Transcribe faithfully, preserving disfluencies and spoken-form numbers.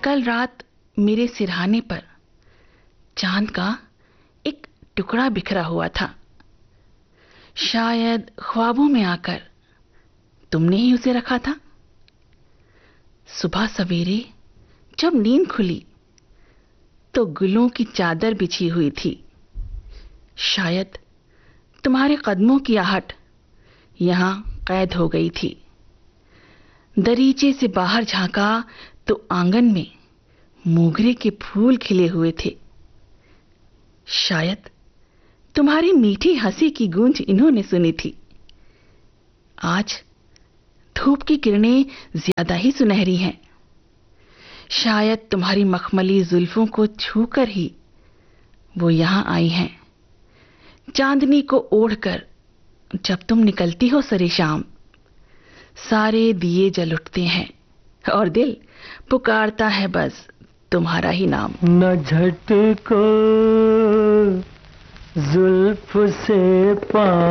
कल रात मेरे सिरहाने पर चांद का एक टुकड़ा बिखरा हुआ था। शायद ख्वाबों में आकर तुमने ही उसे रखा था। सुबह सवेरे जब नींद खुली तो गुलों की चादर बिछी हुई थी। शायद तुम्हारे कदमों की आहट यहां कैद हो गई थी। दरीचे से बाहर झांका तो आंगन में मोगरे के फूल खिले हुए थे। शायद तुम्हारी मीठी हंसी की गूंज इन्होंने सुनी थी। आज धूप की किरणें ज्यादा ही सुनहरी हैं। शायद तुम्हारी मखमली जुल्फों को छूकर ही वो यहां आई हैं। चांदनी को ओढ़कर जब तुम निकलती हो सरे शाम, सारे दिए जल उठते हैं और दिल पुकारता है बस तुम्हारा ही नाम। न झटको जुल्फ से पा